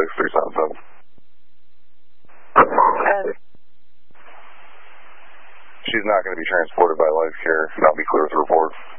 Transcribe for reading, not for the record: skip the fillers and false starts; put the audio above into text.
6377. She's not going to be transported by life care. That'll be clear with the report.